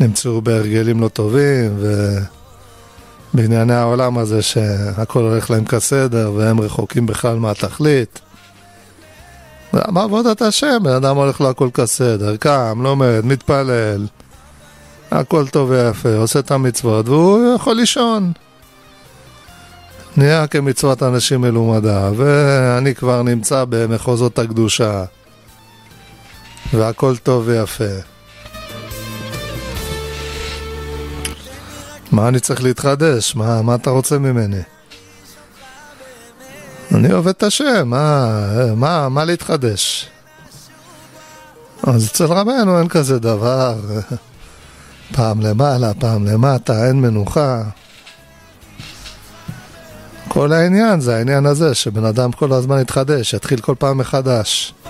נמצאו בהרגלים לא טובים, ובענייני העולם הזה שהכל הולך להם כסדר, והם רחוקים בכלל מהתכלית. מה עבודת השם? בן אדם הולך לו הכל כסדר, קם, לומד, מתפלל, הכל טוב ויפה, עושה את המצוות, והוא יכול לישון. נהיה כמצוות אנשים מלומדה, ואני כבר נמצא במחוזות הקדושה, והכל טוב ויפה. מה אני צריך להתחדש? מה אתה רוצה ממני? אני עובד את השם, מה להתחדש? אז אצל רבנו אין כזה דבר, פעם למעלה, פעם למטה, אין מנוחה. כל העניין זה העניין הזה, שבן אדם כל הזמן יתחדש, יתחיל כל פעם מחדש.